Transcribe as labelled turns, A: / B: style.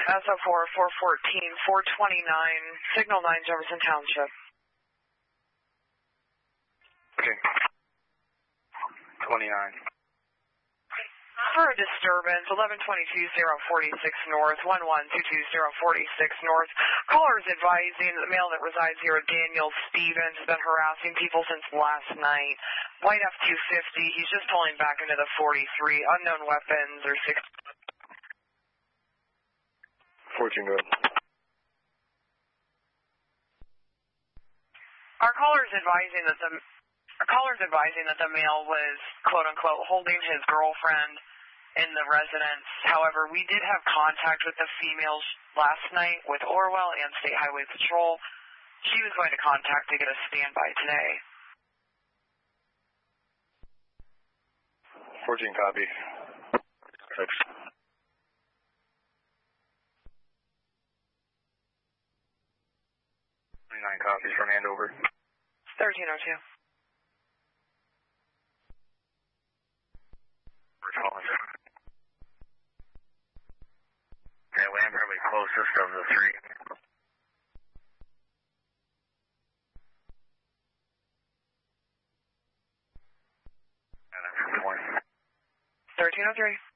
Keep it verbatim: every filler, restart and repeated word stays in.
A: S O four, four fourteen, four twenty-nine, Signal nine, Jefferson Township.
B: Okay. twenty-nine.
A: For a disturbance, eleven twenty-two, zero forty-six North, one one two two, zero forty-six North. Caller is advising that the male that resides here at Daniel Stevens has been harassing people since last night. White F two fifty, he's just pulling back into the forty-three. Unknown weapons or six.
B: fourteen, go ahead.
A: Our caller is advising that the our caller is advising that the male was quote unquote holding his girlfriend in the residence. However, we did have contact with the females last night with Orwell and State Highway Patrol. She was going to contact to get a standby today.
B: fourteen, copy. Thanks. twenty-nine copies from Andover.
A: thirteen oh two.
B: We're calling. Okay, we're probably closest of the three.
A: thirteen oh three.